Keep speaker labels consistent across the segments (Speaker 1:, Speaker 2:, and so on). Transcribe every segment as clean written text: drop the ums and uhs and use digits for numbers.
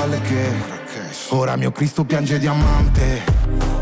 Speaker 1: palle che ora mio Cristo piange diamante.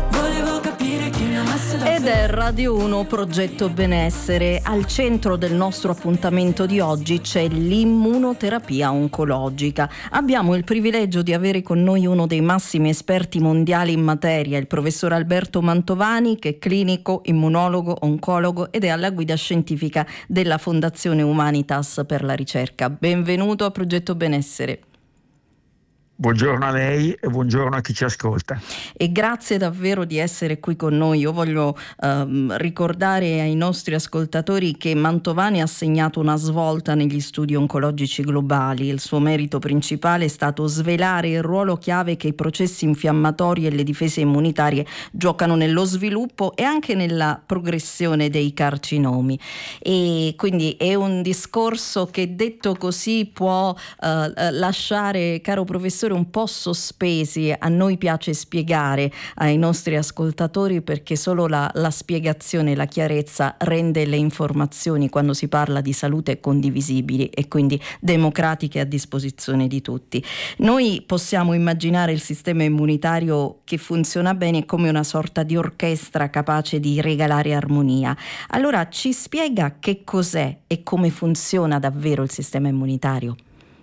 Speaker 2: Ed è Radio 1 Progetto Benessere. Al centro del nostro appuntamento di oggi c'è l'immunoterapia oncologica. Abbiamo il privilegio di avere con noi uno dei massimi esperti mondiali in materia, il professor Alberto Mantovani, che è clinico, immunologo, oncologo ed è alla guida scientifica della Fondazione Humanitas per la ricerca. Benvenuto a Progetto Benessere.
Speaker 3: Buongiorno a lei e buongiorno a chi ci ascolta.
Speaker 2: E grazie davvero di essere qui con noi. Io voglio ricordare ai nostri ascoltatori che Mantovani ha segnato una svolta negli studi oncologici globali. Il suo merito principale è stato svelare il ruolo chiave che i processi infiammatori e le difese immunitarie giocano nello sviluppo e anche nella progressione dei carcinomi. E quindi è un discorso che, detto così, può lasciare, caro professore, un po' sospesi. A noi piace spiegare ai nostri ascoltatori, perché solo la spiegazione e la chiarezza rende le informazioni, quando si parla di salute, condivisibili e quindi democratiche, a disposizione di tutti. Noi possiamo immaginare il sistema immunitario che funziona bene come una sorta di orchestra capace di regalare armonia. Allora ci spiega che cos'è e come funziona davvero il sistema immunitario?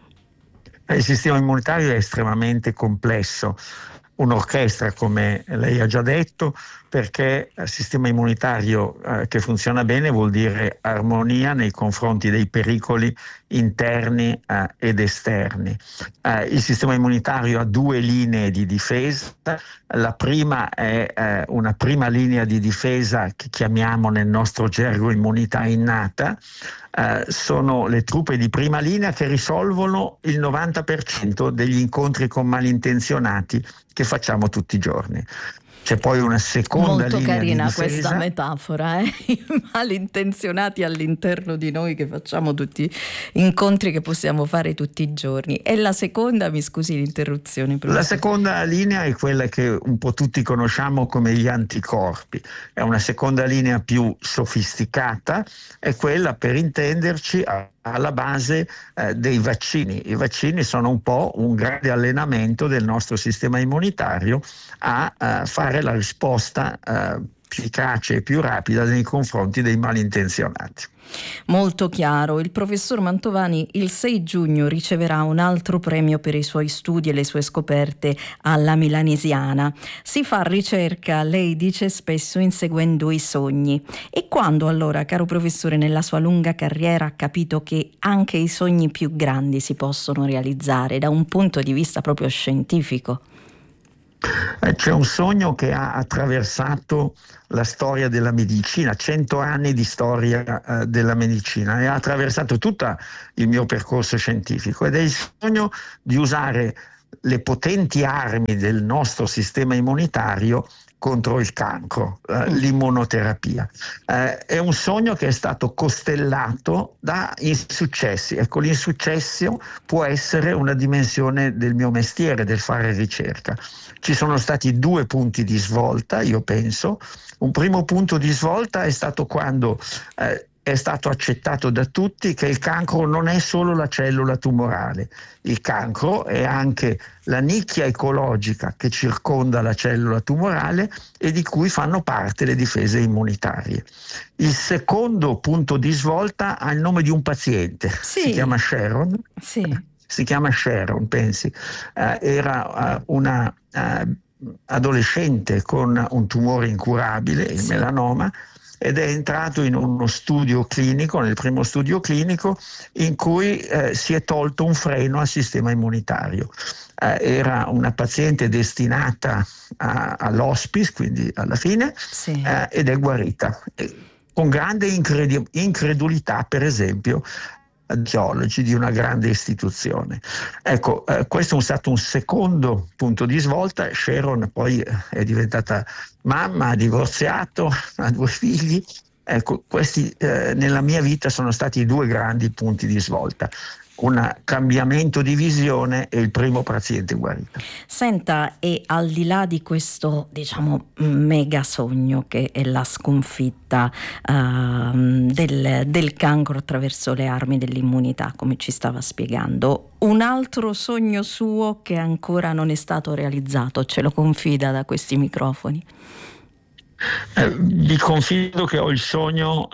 Speaker 3: Il sistema immunitario è estremamente complesso, un'orchestra, come lei ha già detto, perché il sistema immunitario che funziona bene vuol dire armonia nei confronti dei pericoli interni ed esterni. Il sistema immunitario ha due linee di difesa. La prima è una prima linea di difesa che chiamiamo nel nostro gergo immunità innata. Sono le truppe di prima linea che risolvono il 90% degli incontri con malintenzionati che facciamo tutti i giorni. C'è poi una seconda
Speaker 2: molto
Speaker 3: linea
Speaker 2: carina
Speaker 3: di difesa.
Speaker 2: Questa metafora, i malintenzionati all'interno di noi che facciamo tutti incontri che possiamo fare tutti i giorni. E la seconda, mi scusi l'interruzione, professore.
Speaker 3: La seconda linea è quella che un po' tutti conosciamo come gli anticorpi. È una seconda linea più sofisticata, è quella, per intenderci, alla base dei vaccini. I vaccini sono un po' un grande allenamento del nostro sistema immunitario a fare la risposta più efficace e più rapida nei confronti dei malintenzionati.
Speaker 2: Molto chiaro. Il professor Mantovani il 6 giugno riceverà un altro premio per i suoi studi e le sue scoperte alla Milanesiana. Si fa ricerca, lei dice spesso, inseguendo i sogni. E quando allora, caro professore, nella sua lunga carriera ha capito che anche i sogni più grandi si possono realizzare da un punto di vista proprio scientifico?
Speaker 3: C'è un sogno che ha attraversato la storia della medicina, 100 anni di storia della medicina, e ha attraversato tutto il mio percorso scientifico, ed è il sogno di usare le potenti armi del nostro sistema immunitario contro il cancro, l'immunoterapia. È un sogno che è stato costellato da insuccessi. Ecco, l'insuccesso può essere una dimensione del mio mestiere, del fare ricerca. Ci sono stati due punti di svolta, io penso. Un primo punto di svolta è stato quando è stato accettato da tutti che il cancro non è solo la cellula tumorale. Il cancro è anche la nicchia ecologica che circonda la cellula tumorale e di cui fanno parte le difese immunitarie. Il secondo punto di svolta ha il nome di un paziente,
Speaker 2: sì.
Speaker 3: Si chiama Sharon.
Speaker 2: Sì.
Speaker 3: Si chiama Sharon, pensi. Era una adolescente con un tumore incurabile, il melanoma, ed è entrato in uno studio clinico, nel primo studio clinico, in cui si è tolto un freno al sistema immunitario. Era una paziente destinata all'hospice, quindi alla fine, ed è guarita. Con grande incredulità, per esempio, geologi di una grande istituzione. Ecco, questo è stato un secondo punto di svolta. Sharon poi è diventata mamma, ha divorziato, ha 2 figli. Ecco, questi nella mia vita sono stati i 2 grandi punti di svolta. un cambiamento di visione e il primo paziente guarito.
Speaker 2: Senta, e al di là di questo, diciamo, mega sogno che è la sconfitta del cancro attraverso le armi dell'immunità, come ci stava spiegando, un altro sogno suo che ancora non è stato realizzato, ce lo confida da questi microfoni?
Speaker 3: Vi confido che ho il sogno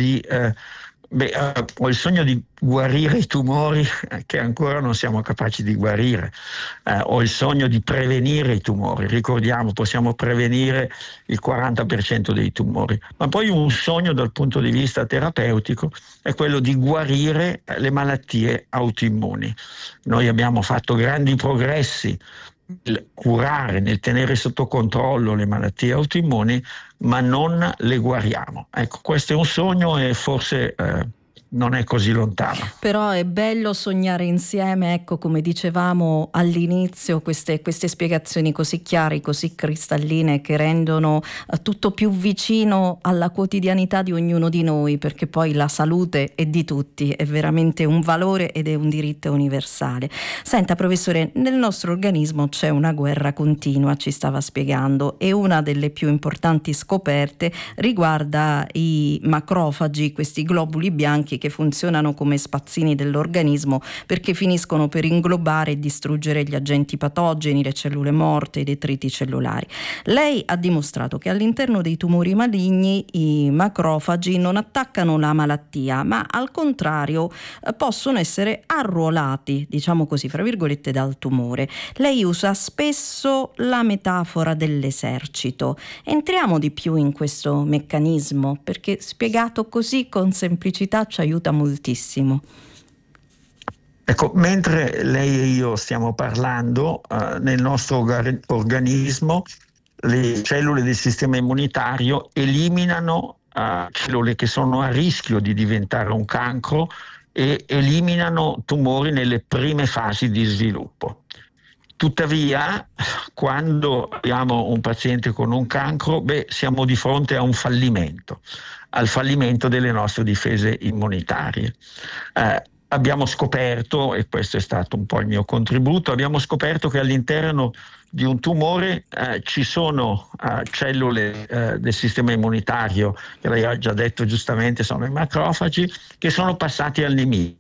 Speaker 3: ho il sogno di guarire i tumori che ancora non siamo capaci di guarire. Ho il sogno di prevenire i tumori. Ricordiamo, possiamo prevenire il 40% dei tumori. Ma poi un sogno dal punto di vista terapeutico è quello di guarire le malattie autoimmuni. Noi abbiamo fatto grandi progressi nel curare, nel tenere sotto controllo le malattie autoimmuni, ma non le guariamo. Ecco, questo è un sogno e forse non è così lontano.
Speaker 2: Però è bello sognare insieme, ecco, come dicevamo all'inizio, queste spiegazioni così chiare, così cristalline, che rendono tutto più vicino alla quotidianità di ognuno di noi, perché poi la salute è di tutti, è veramente un valore ed è un diritto universale. Senta, professore, nel nostro organismo c'è una guerra continua, ci stava spiegando, e una delle più importanti scoperte riguarda i macrofagi, questi globuli bianchi che funzionano come spazzini dell'organismo perché finiscono per inglobare e distruggere gli agenti patogeni, le cellule morte, i detriti cellulari. Lei ha dimostrato che all'interno dei tumori maligni i macrofagi non attaccano la malattia, ma al contrario possono essere arruolati, diciamo così, fra virgolette, dal tumore. Lei usa spesso la metafora dell'esercito. Entriamo di più in questo meccanismo, perché spiegato così con semplicità ci aiuta moltissimo.
Speaker 3: Ecco, mentre lei e io stiamo parlando, nel nostro organismo le cellule del sistema immunitario eliminano cellule che sono a rischio di diventare un cancro e eliminano tumori nelle prime fasi di sviluppo. Tuttavia, quando abbiamo un paziente con un cancro, siamo di fronte a un fallimento, al fallimento delle nostre difese immunitarie. Abbiamo scoperto, e questo è stato un po' il mio contributo, abbiamo scoperto che all'interno di un tumore ci sono cellule del sistema immunitario, che lei ha già detto giustamente sono i macrofagi, che sono passati al nemico.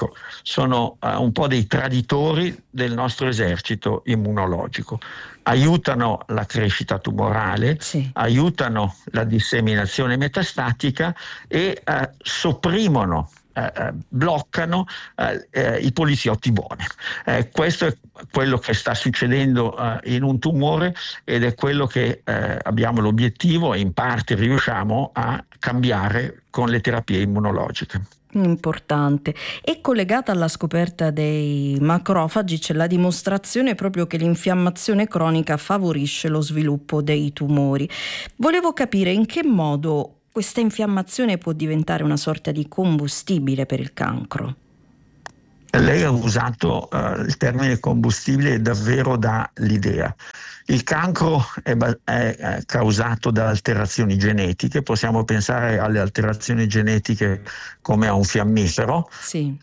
Speaker 3: Sono un po' dei traditori del nostro esercito immunologico. Aiutano la crescita tumorale, sì, aiutano la disseminazione metastatica e sopprimono, bloccano i poliziotti buoni. Questo è quello che sta succedendo in un tumore ed è quello che abbiamo l'obiettivo e in parte riusciamo a cambiare con le terapie immunologiche.
Speaker 2: Importante. E collegata alla scoperta dei macrofagi c'è la dimostrazione proprio che l'infiammazione cronica favorisce lo sviluppo dei tumori. Volevo capire in che modo questa infiammazione può diventare una sorta di combustibile per il cancro.
Speaker 3: Lei ha usato il termine combustibile, davvero dà l'idea. Il cancro è causato da alterazioni genetiche, possiamo pensare alle alterazioni genetiche come a un fiammifero, sì.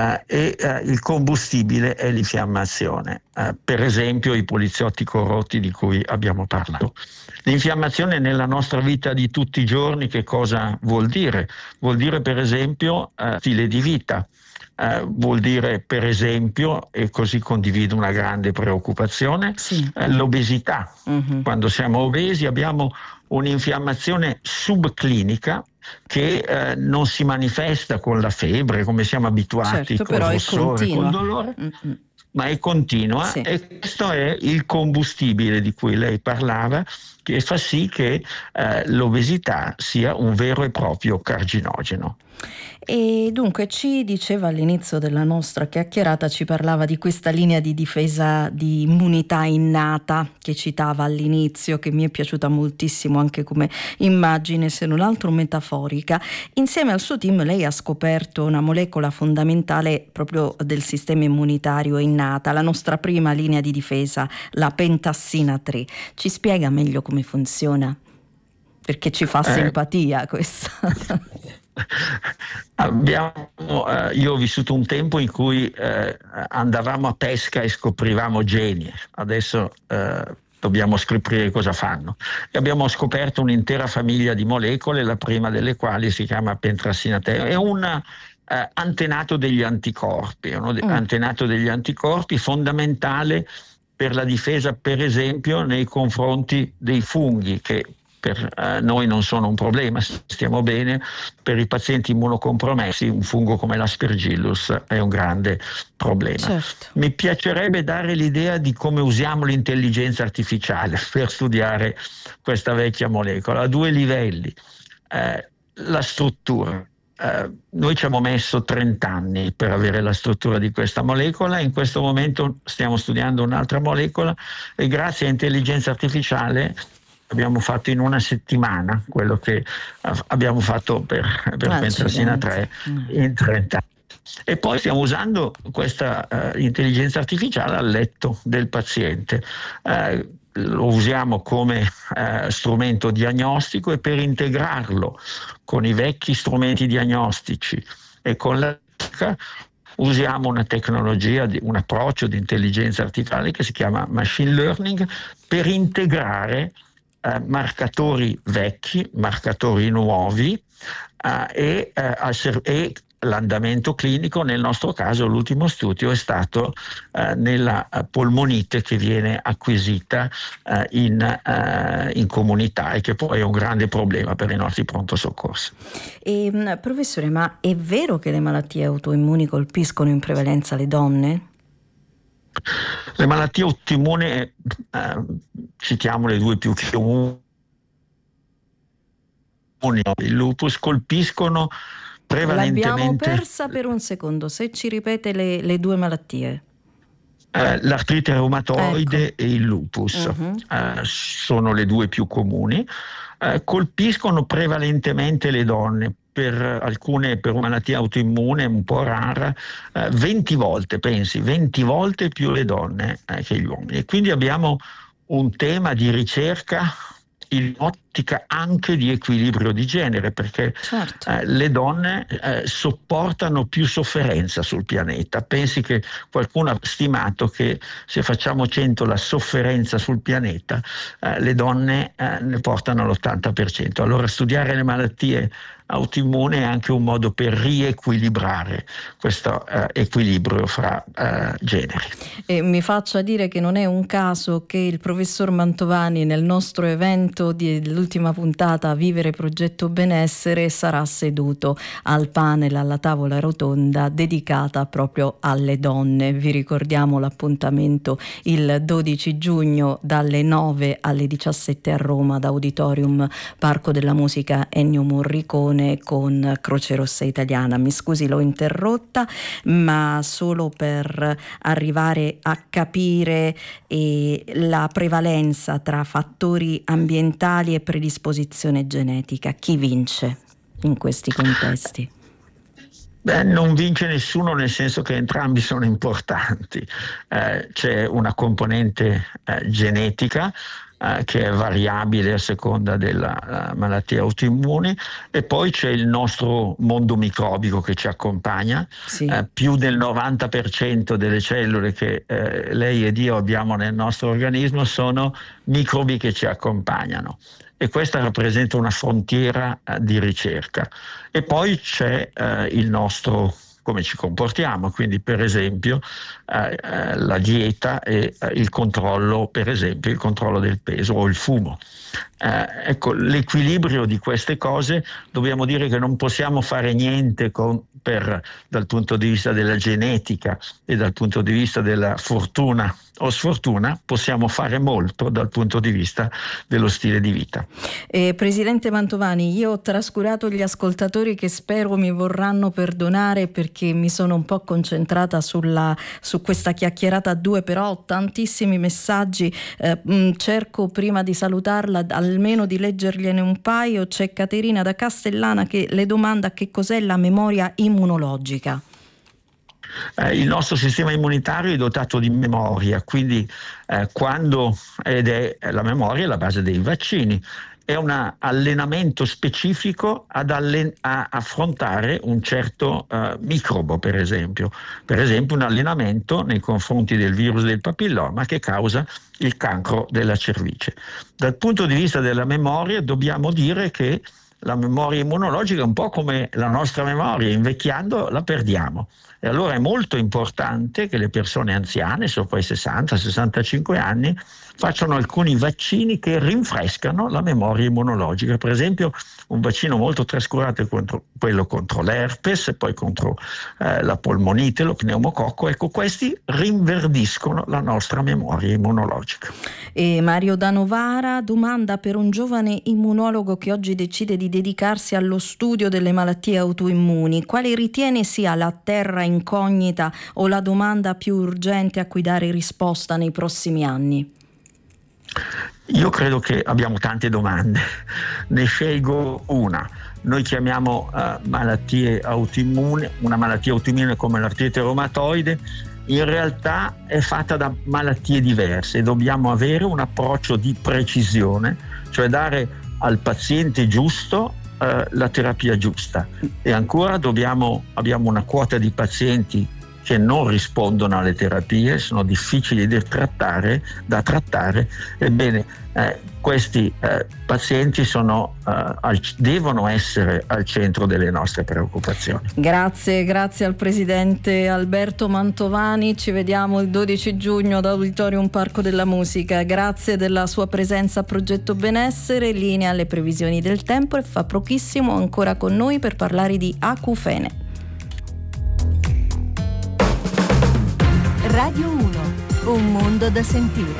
Speaker 3: Il combustibile è l'infiammazione, per esempio i poliziotti corrotti di cui abbiamo parlato. L'infiammazione nella nostra vita di tutti i giorni che cosa vuol dire? Vuol dire per esempio stile di vita. Vuol dire per esempio, e così condivido una grande preoccupazione, sì, l'obesità. Quando siamo obesi abbiamo un'infiammazione subclinica che non si manifesta con la febbre come siamo abituati,
Speaker 2: certo,
Speaker 3: col rossore, col dolore, ma è continua, sì. E questo è il combustibile di cui lei parlava, che fa sì che l'obesità sia un vero e proprio carcinogeno.
Speaker 2: E dunque ci diceva all'inizio della nostra chiacchierata, ci parlava di questa linea di difesa di immunità innata che citava all'inizio, che mi è piaciuta moltissimo anche come immagine, se non altro metaforica. Insieme al suo team lei ha scoperto una molecola fondamentale proprio del sistema immunitario innata, la nostra prima linea di difesa, la pentassina 3. Ci spiega meglio come funziona? Perché ci fa simpatia questa.
Speaker 3: Io ho vissuto un tempo in cui andavamo a pesca e scoprivamo geni, adesso dobbiamo scoprire cosa fanno. E abbiamo scoperto un'intera famiglia di molecole, la prima delle quali si chiama pentrasinate. È un antenato degli anticorpi, antenato degli anticorpi fondamentale per la difesa, per esempio, nei confronti dei funghi, che per noi non sono un problema, stiamo bene. Per i pazienti immunocompromessi un fungo come l'Aspergillus è un grande problema.
Speaker 2: Certo.
Speaker 3: Mi piacerebbe dare l'idea di come usiamo l'intelligenza artificiale per studiare questa vecchia molecola a due livelli. La struttura. Noi ci abbiamo messo 30 anni per avere la struttura di questa molecola. In questo momento stiamo studiando un'altra molecola e grazie a intelligenza artificiale abbiamo fatto in una settimana quello che abbiamo fatto per pentrasina 3 in 30 anni. E poi stiamo usando questa intelligenza artificiale al letto del paziente. Lo usiamo come strumento diagnostico, e per integrarlo con i vecchi strumenti diagnostici e con la usiamo una tecnologia, un approccio di intelligenza artificiale che si chiama machine learning, per integrare marcatori vecchi, marcatori nuovi e l'andamento clinico. Nel nostro caso l'ultimo studio è stato nella polmonite che viene acquisita in comunità e che poi è un grande problema per i nostri pronto soccorso.
Speaker 2: Professore, ma è vero che le malattie autoimmuni colpiscono in prevalenza le donne?
Speaker 3: Le malattie autoimmuni, citiamo le due più comuni, il lupus, colpiscono prevalentemente.
Speaker 2: L'abbiamo persa per un secondo, se ci ripete le due malattie.
Speaker 3: L'artrite reumatoide e il lupus sono le due più comuni. Colpiscono prevalentemente le donne, per alcune, per una malattia autoimmune un po' rara, 20 volte più le donne che gli uomini. E quindi abbiamo un tema di ricerca in ottica anche di equilibrio di genere, perché
Speaker 2: certo.
Speaker 3: Le donne sopportano più sofferenza sul pianeta. Pensi che qualcuno ha stimato che se facciamo 100 la sofferenza sul pianeta, le donne ne portano l'80%. Allora studiare le malattie autoimmune è anche un modo per riequilibrare questo equilibrio fra generi.
Speaker 2: E mi faccia dire che non è un caso che il professor Mantovani nel nostro evento dell'ultima puntata Vivere Progetto Benessere sarà seduto al panel, alla tavola rotonda dedicata proprio alle donne. Vi ricordiamo l'appuntamento il 12 giugno dalle 9 alle 17 a Roma, ad Auditorium Parco della Musica Ennio Morricone, con Croce Rossa Italiana. Mi scusi, l'ho interrotta, ma solo per arrivare a capire la prevalenza tra fattori ambientali e predisposizione genetica. Chi vince in questi contesti?
Speaker 3: Non vince nessuno, nel senso che entrambi sono importanti. C'è una componente genetica che è variabile a seconda della malattia autoimmune, e poi c'è il nostro mondo microbico che ci accompagna.
Speaker 2: Sì.
Speaker 3: Più del 90% delle cellule che lei ed io abbiamo nel nostro organismo sono microbi che ci accompagnano, e questa rappresenta una frontiera di ricerca. E poi c'è il nostro come ci comportiamo, quindi per esempio la dieta e il controllo, per esempio il controllo del peso o il fumo. Ecco, l'equilibrio di queste cose, dobbiamo dire che non possiamo fare niente dal punto di vista della genetica e dal punto di vista della fortuna o sfortuna. Possiamo fare molto dal punto di vista dello stile di vita.
Speaker 2: Presidente Mantovani, io ho trascurato gli ascoltatori che spero mi vorranno perdonare perché mi sono un po' concentrata su questa chiacchierata a due, però ho tantissimi messaggi, cerco prima di salutarla almeno di leggergliene un paio. C'è Caterina da Castellana che le domanda che cos'è la memoria immunologica.
Speaker 3: Il nostro sistema immunitario è dotato di memoria, quindi la memoria è la base dei vaccini, è un allenamento specifico a affrontare un certo microbo, per esempio un allenamento nei confronti del virus del papilloma che causa il cancro della cervice. Dal punto di vista della memoria dobbiamo dire che la memoria immunologica è un po' come la nostra memoria, invecchiando la perdiamo. E allora è molto importante che le persone anziane, sopra i 60-65 anni, facciano alcuni vaccini che rinfrescano la memoria immunologica. Per esempio, un vaccino molto trascurato è quello contro l'herpes e poi contro la polmonite, lo pneumococco. Ecco, questi rinverdiscono la nostra memoria immunologica.
Speaker 2: E Mario da Novara domanda per un giovane immunologo che oggi decide di dedicarsi allo studio delle malattie autoimmuni: quale ritiene sia la terra incognita o la domanda più urgente a cui dare risposta nei prossimi anni?
Speaker 3: Io credo che abbiamo tante domande, ne scelgo una. Noi chiamiamo malattie autoimmuni, una malattia autoimmune come l'artrite reumatoide, in realtà è fatta da malattie diverse. Dobbiamo avere un approccio di precisione, cioè dare al paziente giusto la terapia giusta. E ancora abbiamo una quota di pazienti che non rispondono alle terapie, sono difficili da trattare. Ebbene, questi pazienti devono essere al centro delle nostre preoccupazioni.
Speaker 2: Grazie al presidente Alberto Mantovani, ci vediamo il 12 giugno ad Auditorium Parco della Musica. Grazie della sua presenza a Progetto Benessere, linea alle previsioni del tempo, e fa pochissimo ancora con noi per parlare di acufene.
Speaker 4: Radio 1, un mondo da sentire.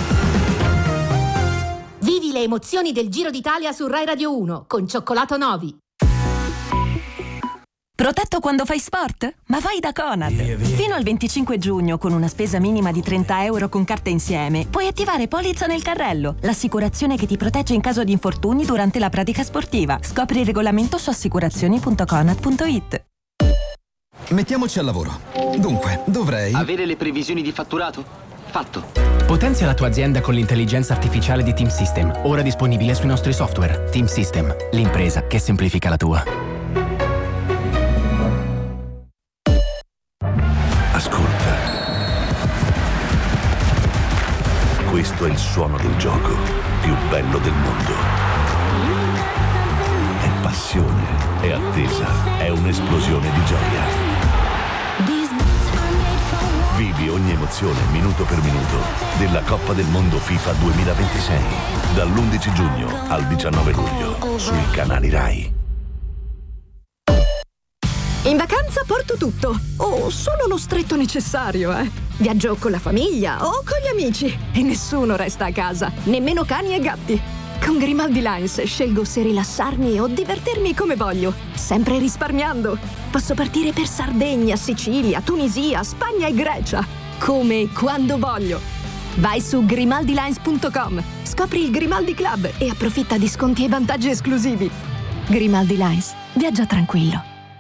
Speaker 5: Vivi le emozioni del Giro d'Italia su Rai Radio 1 con Cioccolato Novi.
Speaker 4: Protetto quando fai sport? Ma vai da Conad! Fino al 25 giugno, con una spesa minima di €30 con carta insieme, puoi attivare Polizza nel carrello, l'assicurazione che ti protegge in caso di infortuni durante la pratica sportiva. Scopri il regolamento su assicurazioni.conad.it.
Speaker 6: Mettiamoci al lavoro. Dunque, dovrei
Speaker 7: avere le previsioni di fatturato? Fatto.
Speaker 8: Potenzia la tua azienda con l'intelligenza artificiale di Team System, ora disponibile sui nostri software. Team System, l'impresa che semplifica la tua.
Speaker 9: Ascolta. Questo è il suono del gioco più bello del mondo. È passione, è attesa, è un'esplosione di gioia. Vivi ogni emozione minuto per minuto della Coppa del Mondo FIFA 2026 dall'11 giugno al 19 luglio sui canali Rai.
Speaker 10: In vacanza porto tutto, o solo lo stretto necessario, Viaggio con la famiglia o con gli amici e nessuno resta a casa, nemmeno cani e gatti. Con Grimaldi Lines scelgo se rilassarmi o divertirmi come voglio, sempre risparmiando. Posso partire per Sardegna, Sicilia, Tunisia, Spagna e Grecia, come e quando voglio. Vai su grimaldilines.com, scopri il Grimaldi Club e approfitta di sconti e vantaggi esclusivi. Grimaldi Lines, viaggia tranquillo.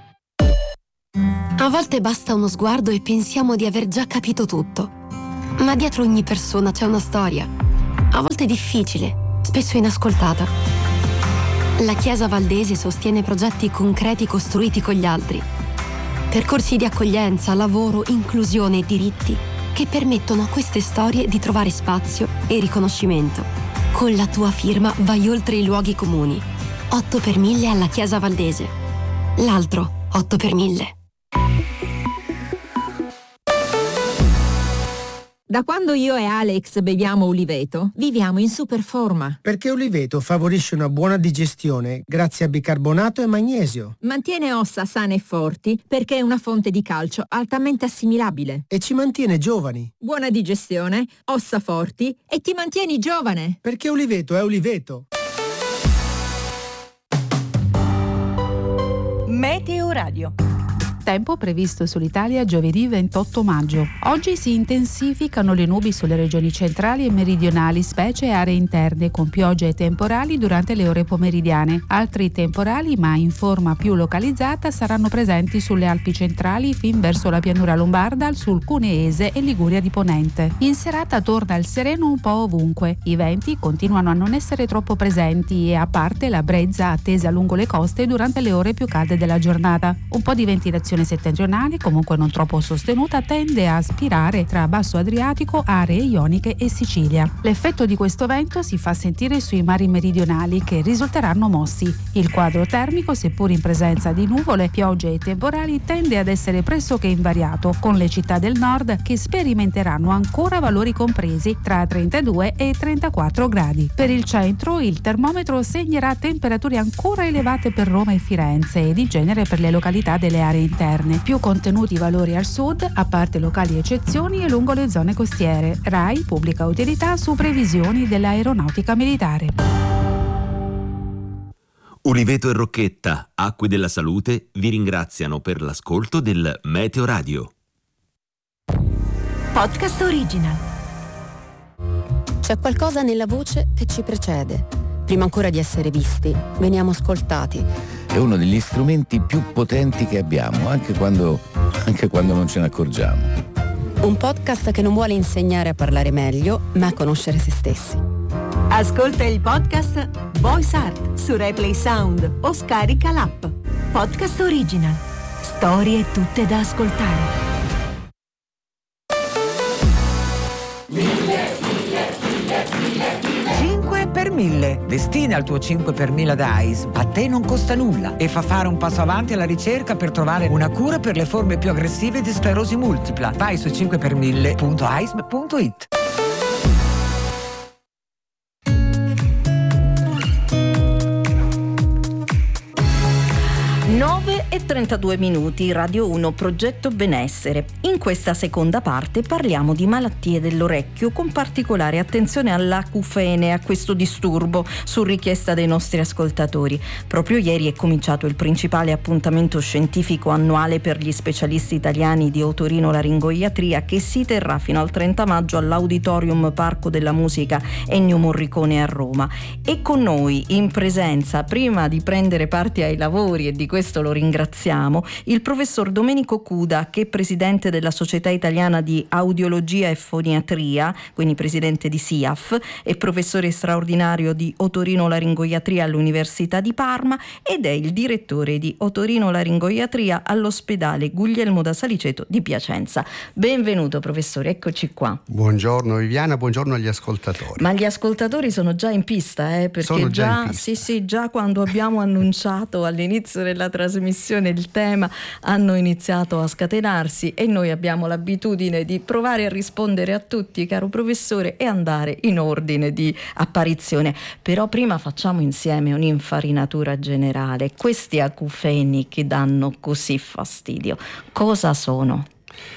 Speaker 11: A volte basta uno sguardo e pensiamo di aver già capito tutto. Ma dietro ogni persona c'è una storia, a volte difficile, spesso inascoltata. La Chiesa Valdese sostiene progetti concreti costruiti con gli altri. Percorsi di accoglienza, lavoro, inclusione e diritti che permettono a queste storie di trovare spazio e riconoscimento. Con la tua firma vai oltre i luoghi comuni. 8 per 1000 alla Chiesa Valdese. L'altro 8 per 1000.
Speaker 12: Da quando io e Alex beviamo Uliveto, viviamo in super forma.
Speaker 13: Perché Uliveto favorisce una buona digestione grazie a bicarbonato e magnesio.
Speaker 12: Mantiene ossa sane e forti perché è una fonte di calcio altamente assimilabile.
Speaker 13: E ci mantiene giovani.
Speaker 12: Buona digestione, ossa forti e ti mantieni giovane.
Speaker 13: Perché Uliveto è Uliveto.
Speaker 4: Meteo Radio.
Speaker 14: Tempo previsto sull'Italia giovedì 28 maggio. Oggi si intensificano le nubi sulle regioni centrali e meridionali, specie aree interne, con piogge e temporali durante le ore pomeridiane. Altri temporali, ma in forma più localizzata, saranno presenti sulle Alpi centrali fin verso la pianura lombarda, sul Cuneese e Liguria di Ponente. In serata torna il sereno un po' ovunque. I venti continuano a non essere troppo presenti e a parte la brezza attesa lungo le coste durante le ore più calde della giornata. Un po' di ventilazione settentrionale, comunque non troppo sostenuta, tende a spirare tra Basso Adriatico, aree ioniche e Sicilia. L'effetto di questo vento si fa sentire sui mari meridionali, che risulteranno mossi. Il quadro termico, seppur in presenza di nuvole, piogge e temporali, tende ad essere pressoché invariato, con le città del nord che sperimenteranno ancora valori compresi tra 32 e 34 gradi. Per il centro il termometro segnerà temperature ancora elevate per Roma e Firenze e di genere per le località delle aree interne. Più contenuti valori al sud, a parte locali eccezioni, e lungo le zone costiere. RAI pubblica utilità su previsioni dell'aeronautica militare.
Speaker 15: Uliveto e Rocchetta, Acque della Salute, vi ringraziano per l'ascolto del Meteo Radio.
Speaker 4: Podcast Original.
Speaker 11: C'è qualcosa nella voce che ci precede. Prima ancora di essere visti, veniamo ascoltati.
Speaker 16: È uno degli strumenti più potenti che abbiamo, anche quando non ce ne accorgiamo.
Speaker 11: Un podcast che non vuole insegnare a parlare meglio, ma a conoscere se stessi.
Speaker 4: Ascolta il podcast Voice Art su Replay Sound o scarica l'app. Podcast Original. Storie tutte da ascoltare.
Speaker 17: 5 per 1000. Destina il tuo 5 per 1000 da AISM. A te non costa nulla e fa fare un passo avanti alla ricerca per trovare una cura per le forme più aggressive di sclerosi multipla. Vai su 5per1000.aism.it.
Speaker 2: 9:32, Radio 1, Progetto Benessere. In questa seconda parte parliamo di malattie dell'orecchio, con particolare attenzione all'acufene, a questo disturbo, su richiesta dei nostri ascoltatori. Proprio ieri è cominciato il principale appuntamento scientifico annuale per gli specialisti italiani di otorinolaringoiatria, che si terrà fino al 30 maggio all'Auditorium Parco della Musica Ennio Morricone a Roma. E con noi in presenza, prima di prendere parte ai lavori, e di questo lo ringraziamo, il professor Domenico Cuda, che è presidente della Società Italiana di Audiologia e Foniatria, quindi presidente di SIAF, e professore straordinario di otorinolaringoiatria all'Università di Parma, ed è il direttore di otorinolaringoiatria all'ospedale Guglielmo da Saliceto di Piacenza. Benvenuto professore, eccoci qua.
Speaker 18: Buongiorno Viviana, buongiorno agli ascoltatori.
Speaker 2: Ma gli ascoltatori sono già in pista, perché
Speaker 18: sono già in pista.
Speaker 2: Sì, già quando abbiamo annunciato all'inizio della trasmissione il tema hanno iniziato a scatenarsi, e noi abbiamo l'abitudine di provare a rispondere a tutti, caro professore, e andare in ordine di apparizione. Però prima facciamo insieme un'infarinatura generale. Questi acufeni che danno così fastidio, cosa sono?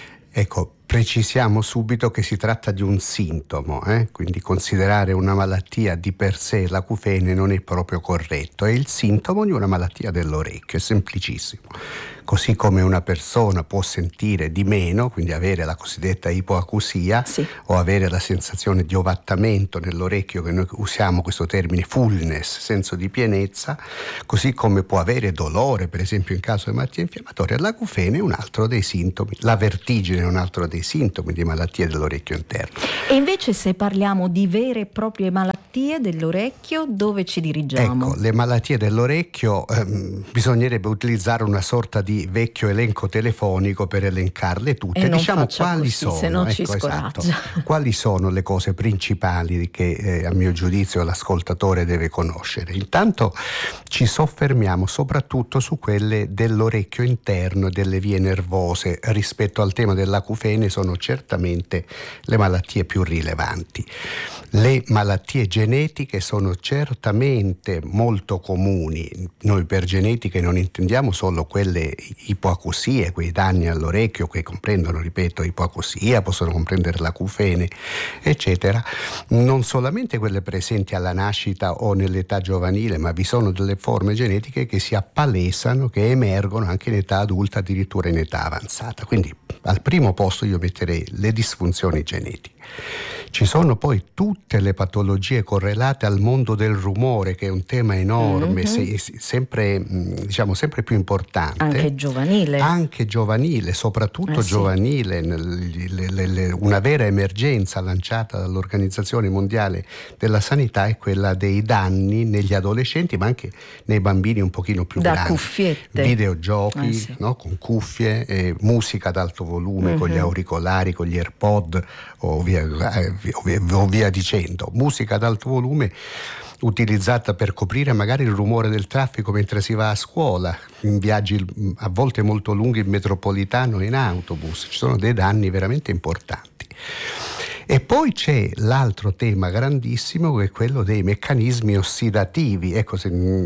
Speaker 18: Ecco, precisiamo subito che si tratta di un sintomo, quindi considerare una malattia di per sé l'acufene non è proprio corretto, è il sintomo di una malattia dell'orecchio, è semplicissimo. Così come una persona può sentire di meno, quindi avere la cosiddetta ipoacusia, sì, o avere la sensazione di ovattamento nell'orecchio, che noi usiamo questo termine fullness, senso di pienezza, così come può avere dolore, per esempio in caso di malattia infiammatoria. L'acufene è un altro dei sintomi, la vertigine è un altro dei sintomi di malattie dell'orecchio interno.
Speaker 2: E invece, se parliamo di vere e proprie malattie dell'orecchio, dove ci dirigiamo?
Speaker 18: Ecco, le malattie dell'orecchio bisognerebbe utilizzare una sorta di vecchio elenco telefonico per elencarle tutte.
Speaker 2: E
Speaker 18: diciamo quali
Speaker 2: così,
Speaker 18: sono,
Speaker 2: se no ci scoraggia.
Speaker 18: Esatto. Quali sono le cose principali che a mio giudizio l'ascoltatore deve conoscere? Intanto ci soffermiamo soprattutto su quelle dell'orecchio interno e delle vie nervose. Rispetto al tema dell'acufene sono certamente le malattie più rilevanti. Le malattie genetiche sono certamente molto comuni. Noi per genetiche non intendiamo solo quelle ipoacusie, quei danni all'orecchio che comprendono, ripeto, ipoacusia, possono comprendere l'acufene, eccetera. Non solamente quelle presenti alla nascita o nell'età giovanile, ma vi sono delle forme genetiche che si appalesano, che emergono anche in età adulta, addirittura in età avanzata. Quindi al primo posto io metterei le disfunzioni genetiche. Ci sono poi tutte le patologie correlate al mondo del rumore, che è un tema enorme, sempre più importante. Anche giovanile, soprattutto giovanile. Una vera emergenza lanciata dall'Organizzazione Mondiale della Sanità è quella dei danni negli adolescenti, ma anche nei bambini un pochino più grandi.
Speaker 2: Cuffiette.
Speaker 18: Videogiochi, no? Con cuffie, musica ad alto volume, con gli auricolari, con gli AirPod o via dicendo. Musica ad alto volume utilizzata per coprire magari il rumore del traffico mentre si va a scuola, in viaggi a volte molto lunghi in metropolitano e in autobus. Ci sono dei danni veramente importanti. E poi c'è l'altro tema grandissimo, che è quello dei meccanismi ossidativi. Ecco,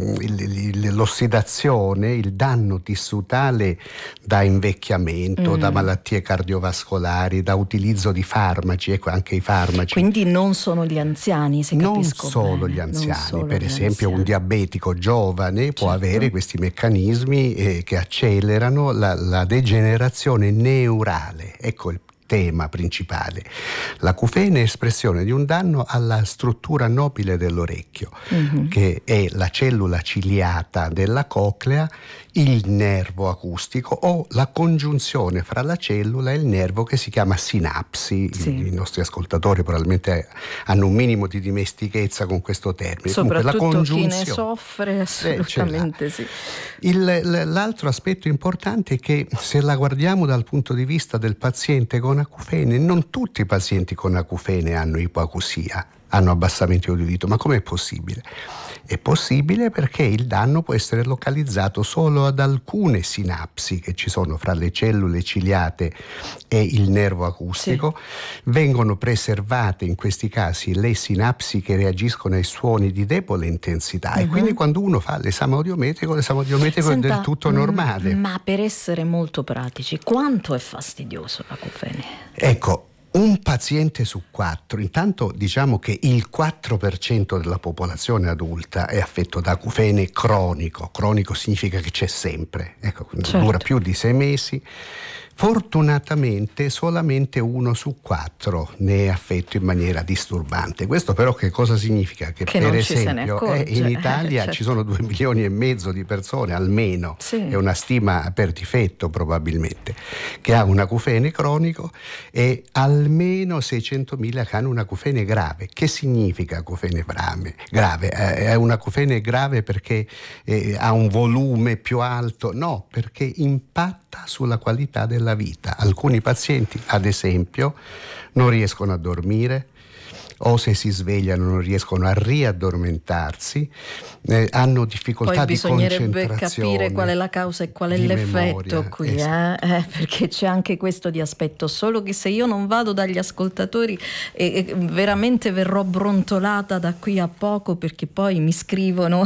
Speaker 18: l'ossidazione, il danno tissutale da invecchiamento, da malattie cardiovascolari, da utilizzo di farmaci, ecco, anche i farmaci.
Speaker 2: Quindi non sono gli anziani, se capisco bene.
Speaker 18: Non solo gli anziani, per esempio un diabetico giovane può avere questi meccanismi che accelerano la degenerazione neurale. Ecco il tema principale. L'acufene è espressione di un danno alla struttura nobile dell'orecchio, che è la cellula ciliata della coclea, il nervo acustico o la congiunzione fra la cellula e il nervo che si chiama sinapsi. I nostri ascoltatori probabilmente hanno un minimo di dimestichezza con questo termine.
Speaker 2: Soprattutto
Speaker 18: comunque, la congiunzione,
Speaker 2: chi ne soffre, assolutamente sì.
Speaker 18: L'altro aspetto importante è che se la guardiamo dal punto di vista del paziente con acufene, non tutti i pazienti con acufene hanno ipoacusia, hanno abbassamento di udito. Ma com'è possibile? È possibile perché il danno può essere localizzato solo ad alcune sinapsi che ci sono fra le cellule ciliate e il nervo acustico. Vengono preservate in questi casi le sinapsi che reagiscono ai suoni di debole intensità, e quindi quando uno fa l'esame audiometrico è del tutto normale.
Speaker 2: Ma per essere molto pratici, quanto è fastidioso l'acufene?
Speaker 18: Ecco, un paziente su 4, intanto diciamo che il 4% della popolazione adulta è affetto da acufene cronico. Cronico significa che c'è sempre, ecco, dura più di 6 mesi. Fortunatamente solamente 1 su 4 ne è affetto in maniera disturbante. Questo però che cosa significa? Che per esempio in Italia ci sono 2,5 milioni di persone almeno, è una stima per difetto probabilmente, che ha un acufene cronico, e almeno 600.000 che hanno un acufene grave. Che significa acufene grave? È un acufene grave perché ha un volume più alto? No, perché impatta sulla qualità della vita. Alcuni pazienti, ad esempio, non riescono a dormire, o se si svegliano non riescono a riaddormentarsi, hanno difficoltà di concentrazione. Poi bisognerebbe capire
Speaker 2: qual è la causa e qual è l'effetto qui, perché c'è anche questo di aspetto. Solo che se io non vado dagli ascoltatori veramente verrò brontolata da qui a poco, perché poi mi scrivono.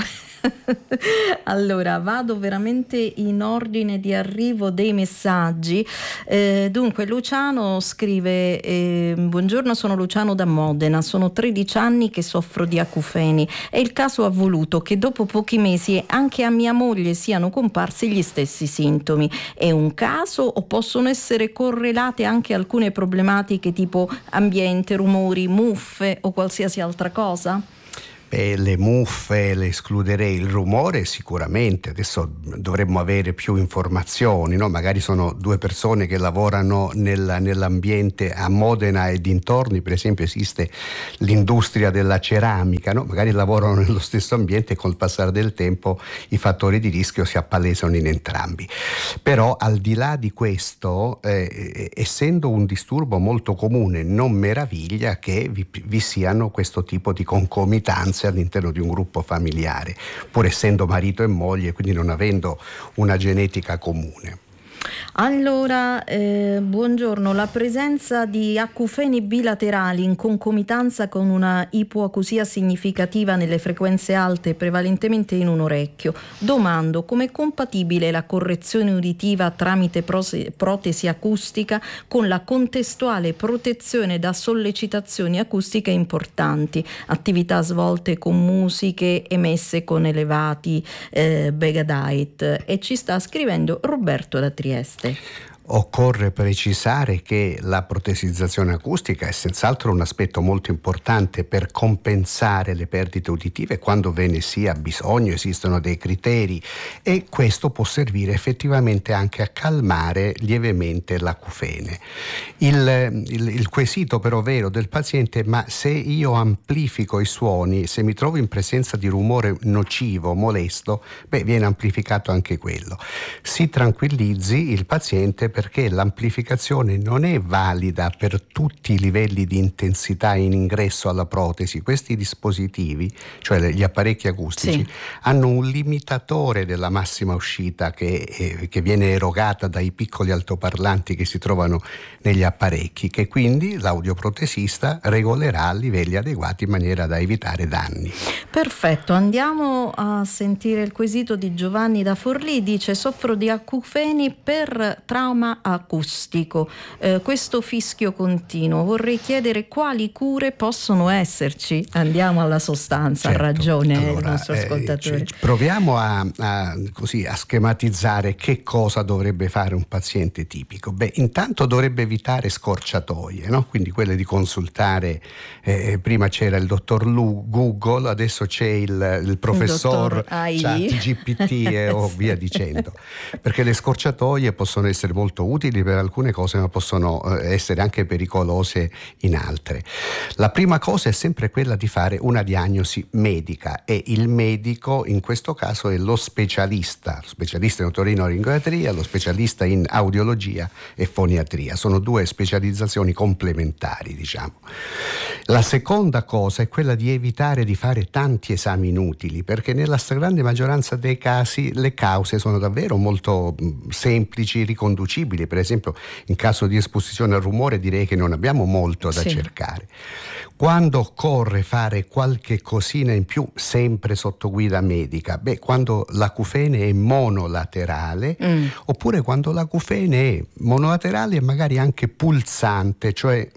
Speaker 2: Allora vado veramente in ordine di arrivo dei messaggi. Dunque Luciano scrive: buongiorno, sono Luciano da Modena, sono 13 anni che soffro di acufeni e il caso ha voluto che dopo pochi mesi anche a mia moglie siano comparsi gli stessi sintomi. È un caso o possono essere correlate anche alcune problematiche tipo ambiente, rumori, muffe o qualsiasi altra cosa?
Speaker 18: Le muffe le escluderei, il rumore sicuramente. Adesso dovremmo avere più informazioni, no? Magari sono 2 persone che lavorano nell'ambiente. A Modena e dintorni per esempio esiste l'industria della ceramica, no? Magari lavorano nello stesso ambiente e col passare del tempo i fattori di rischio si appalesano in entrambi. Però al di là di questo, essendo un disturbo molto comune, non meraviglia che vi siano questo tipo di concomitanze all'interno di un gruppo familiare, pur essendo marito e moglie, quindi non avendo una genetica comune.
Speaker 2: Allora, buongiorno. La presenza di acufeni bilaterali in concomitanza con una ipoacusia significativa nelle frequenze alte, prevalentemente in un orecchio. Domando, com'è compatibile la correzione uditiva tramite protesi acustica con la contestuale protezione da sollecitazioni acustiche importanti, attività svolte con musiche emesse con elevati Begadait? E ci sta scrivendo Roberto da Trieste.
Speaker 18: Occorre precisare che la protesizzazione acustica è senz'altro un aspetto molto importante per compensare le perdite uditive quando ve ne sia bisogno, esistono dei criteri, e questo può servire effettivamente anche a calmare lievemente l'acufene. Il quesito però vero del paziente è: ma se io amplifico i suoni, se mi trovo in presenza di rumore nocivo, molesto, viene amplificato anche quello. Si tranquillizzi il paziente, perché l'amplificazione non è valida per tutti i livelli di intensità in ingresso alla protesi. Questi dispositivi, cioè gli apparecchi acustici, hanno un limitatore della massima uscita che viene erogata dai piccoli altoparlanti che si trovano negli apparecchi, che quindi l'audioprotesista regolerà a livelli adeguati in maniera da evitare danni.
Speaker 2: Perfetto, andiamo a sentire il quesito di Giovanni da Forlì. Dice: soffro di acufeni per trauma acustico, questo fischio continuo, vorrei chiedere quali cure possono esserci. Andiamo alla sostanza.
Speaker 18: Certo.
Speaker 2: Ha ragione
Speaker 18: allora,
Speaker 2: il nostro ascoltatore.
Speaker 18: Proviamo a schematizzare che cosa dovrebbe fare un paziente tipico. Intanto dovrebbe evitare scorciatoie, no? Quindi quelle di consultare, prima c'era il dottor Google, adesso c'è il professor ChatGPT o via dicendo, perché le scorciatoie possono essere molto utili per alcune cose, ma possono essere anche pericolose in altre. La prima cosa è sempre quella di fare una diagnosi medica, e il medico in questo caso è lo specialista in otorinolaringologia, lo specialista in audiologia e foniatria. Sono due specializzazioni complementari, diciamo. La seconda cosa è quella di evitare di fare tanti esami inutili, perché nella stragrande maggioranza dei casi le cause sono davvero molto semplici, riconducibili. Per esempio, in caso di esposizione al rumore direi che non abbiamo molto da cercare. Quando occorre fare qualche cosina in più, sempre sotto guida medica? Quando l'acufene è monolaterale, oppure quando l'acufene è monolaterale e magari anche pulsante, cioè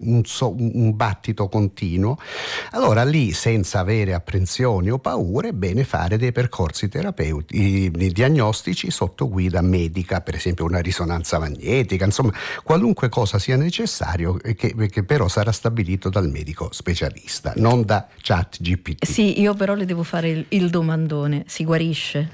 Speaker 18: un battito continuo. Allora lì, senza avere apprensioni o paure, è bene fare dei percorsi terapeutici diagnostici sotto guida medica, per esempio una risonanza magnetica, insomma qualunque cosa sia necessario, che però sarà stabilito dal medico specialista, non da ChatGPT.
Speaker 2: Sì, io però le devo fare il domandone: si guarisce?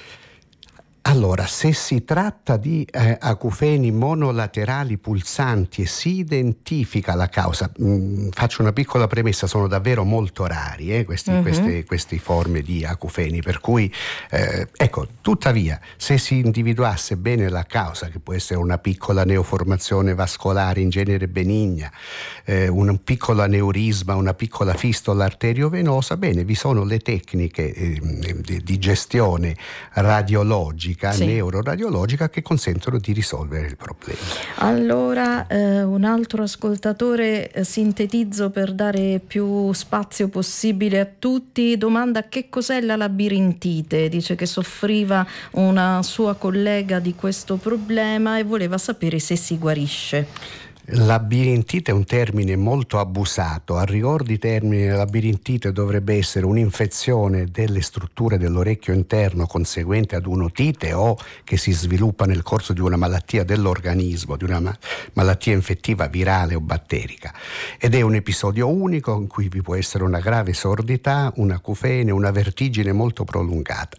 Speaker 18: Allora, se si tratta di acufeni monolaterali pulsanti e si identifica la causa, faccio una piccola premessa, sono davvero molto rari queste forme di acufeni, per cui tuttavia, se si individuasse bene la causa, che può essere una piccola neoformazione vascolare in genere benigna, un piccolo aneurisma, una piccola fistola arteriovenosa, bene, vi sono le tecniche di gestione radiologica, neuroradiologica, che consentono di risolvere il problema.
Speaker 2: Allora, un altro ascoltatore, sintetizzo per dare più spazio possibile a tutti, domanda: che cos'è la labirintite? Dice che soffriva una sua collega di questo problema e voleva sapere se si guarisce.
Speaker 18: Labirintite è un termine molto abusato. A rigor di termine, labirintite dovrebbe essere un'infezione delle strutture dell'orecchio interno conseguente ad un'otite o che si sviluppa nel corso di una malattia dell'organismo, di una malattia infettiva virale o batterica, ed è un episodio unico in cui vi può essere una grave sordità, un'acufene, una vertigine molto prolungata.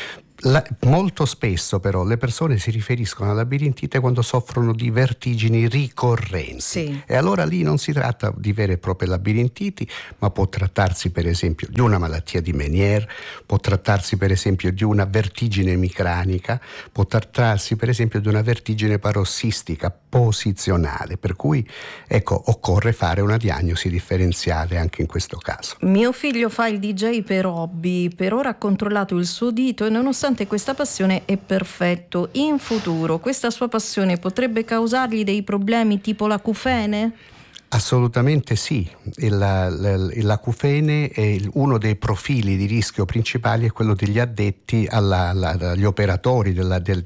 Speaker 18: Molto spesso però le persone si riferiscono alla labirintite quando soffrono di vertigini ricorrenti, e allora lì non si tratta di vere e proprie labirintiti, ma può trattarsi per esempio di una malattia di Meniere, può trattarsi per esempio di una vertigine emicranica, può trattarsi per esempio di una vertigine parossistica posizionale, per cui occorre fare una diagnosi differenziale anche in questo caso.
Speaker 2: Mio figlio fa il DJ per hobby, per ora ha controllato il suo dito e nonostante nonostante questa passione è perfetto. In futuro questa sua passione potrebbe causargli dei problemi tipo l'acufene?
Speaker 18: Assolutamente sì, l'acufene è uno dei profili di rischio principali, è quello degli addetti agli operatori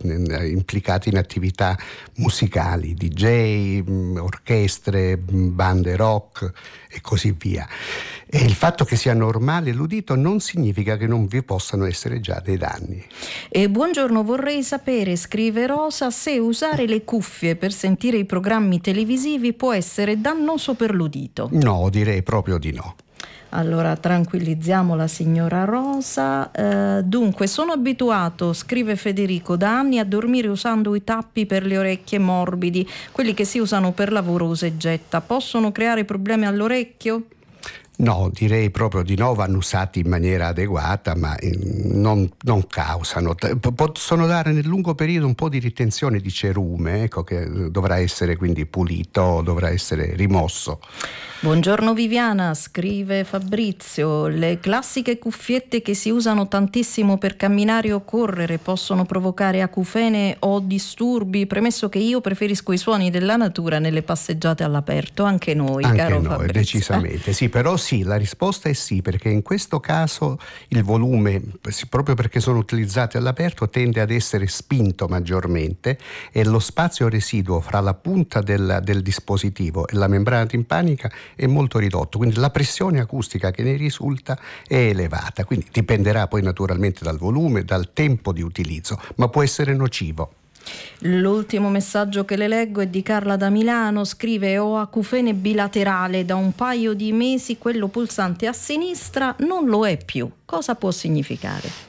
Speaker 18: implicati in attività musicali, DJ, orchestre, bande rock e così via. E il fatto che sia normale l'udito non significa che non vi possano essere già dei danni.
Speaker 2: E buongiorno, vorrei sapere, scrive Rosa, se usare le cuffie per sentire i programmi televisivi può essere dannoso per l'udito.
Speaker 18: No, direi proprio di no.
Speaker 2: Allora tranquillizziamo la signora Rosa. Dunque, sono abituato, scrive Federico, da anni a dormire usando i tappi per le orecchie morbidi, quelli che si usano per lavoro usa e getta. Possono creare problemi all'orecchio?
Speaker 18: No, direi proprio di no, vanno usati in maniera adeguata, ma non causano. Possono dare nel lungo periodo un po' di ritenzione di cerume, ecco, che dovrà essere quindi pulito, dovrà essere rimosso.
Speaker 2: Buongiorno Viviana, scrive Fabrizio, le classiche cuffiette che si usano tantissimo per camminare o correre possono provocare acufene o disturbi, premesso che io preferisco i suoni della natura nelle passeggiate all'aperto, anche noi,
Speaker 18: anche
Speaker 2: caro
Speaker 18: noi,
Speaker 2: Fabrizio.
Speaker 18: Decisamente, sì, però sì, la risposta è sì, perché in questo caso il volume, proprio perché sono utilizzati all'aperto, tende ad essere spinto maggiormente e lo spazio residuo fra la punta del dispositivo e la membrana timpanica è molto ridotto, quindi la pressione acustica che ne risulta è elevata, quindi dipenderà poi naturalmente dal volume, dal tempo di utilizzo, ma può essere nocivo.
Speaker 2: L'ultimo messaggio che le leggo è di Carla da Milano, scrive: ho acufene bilaterale da un paio di mesi, quello pulsante a sinistra non lo è più. Cosa può significare?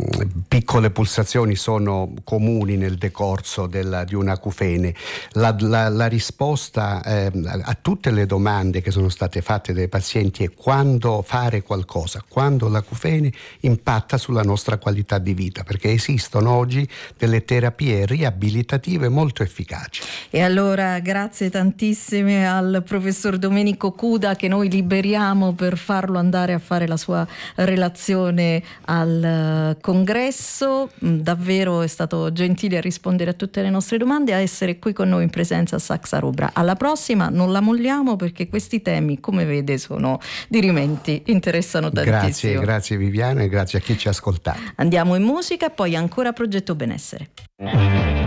Speaker 18: Piccole pulsazioni sono comuni nel decorso di una acufene. La risposta a tutte le domande che sono state fatte dai pazienti è quando fare qualcosa, quando l'acufene impatta sulla nostra qualità di vita, perché esistono oggi delle terapie riabilitative molto efficaci.
Speaker 2: E allora grazie tantissime al professor Domenico Cuda, che noi liberiamo per farlo andare a fare la sua relazione al congresso. Davvero è stato gentile a rispondere a tutte le nostre domande e a essere qui con noi in presenza a Saxa Rubra. Alla prossima, non la molliamo, perché questi temi, come vede, sono dirimenti, interessano tantissimo.
Speaker 18: Grazie Viviana e grazie a chi ci ha ascoltato.
Speaker 2: Andiamo in musica e poi ancora Progetto Benessere.